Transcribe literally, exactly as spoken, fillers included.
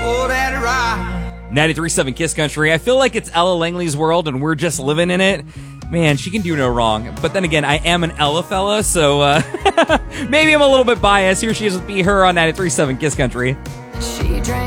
for that ride. ninety-three point seven Kiss Country. I feel like it's Ella Langley's world and we're just living in it. Man, she can do no wrong. But then again, I am an Ella fella, so uh, maybe I'm a little bit biased. Here she is with Be Her on ninety-three point seven Kiss Country. She drank